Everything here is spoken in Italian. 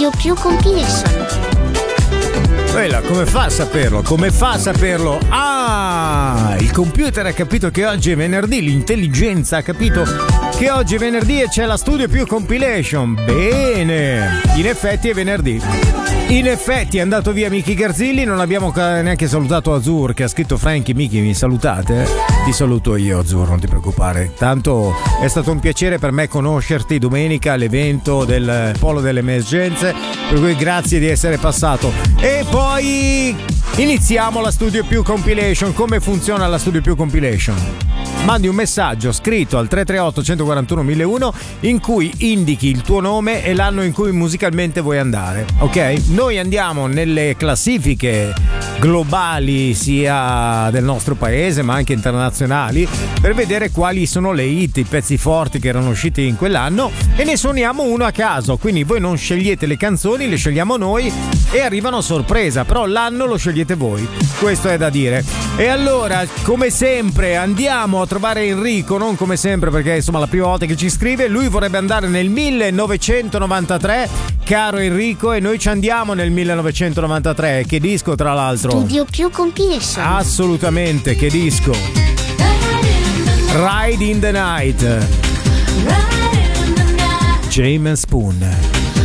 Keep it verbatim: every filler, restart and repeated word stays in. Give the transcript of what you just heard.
Studio Più Compilation. Quella, come fa a saperlo? Come fa a saperlo? Ah, il computer ha capito che oggi è venerdì, l'intelligenza ha capito che oggi è venerdì e c'è la Studio Più Compilation. Bene, in effetti è venerdì. In effetti è andato via Miki Garzilli, non abbiamo neanche salutato Azur che ha scritto Frankie. Miki, mi salutate? Ti saluto io, Azur, non ti preoccupare. Tanto è stato un piacere per me conoscerti domenica all'evento del Polo delle Emergenze, per cui grazie di essere passato. E poi iniziamo la Studio Più Compilation. Come funziona la Studio Più Compilation? Mandi un messaggio scritto al tre tre otto, uno quattro uno, uno zero uno in cui indichi il tuo nome e l'anno in cui musicalmente vuoi andare, ok? Noi andiamo nelle classifiche globali sia del nostro paese ma anche internazionali per vedere quali sono le hit, i pezzi forti che erano usciti in quell'anno e ne suoniamo uno a caso, quindi voi non scegliete le canzoni, le scegliamo noi e arrivano a sorpresa, però l'anno lo scegliete voi, questo è da dire. E allora, come sempre, andiamo a trovare Enrico, non come sempre perché insomma la prima volta che ci scrive, lui vorrebbe andare nel millenovecentonovantatré, caro Enrico, e noi ci andiamo nel millenovecentonovantatré. Che disco, tra l'altro? Studio Più Compilation. Assolutamente, che disco? Ride in the Night, James Spoon.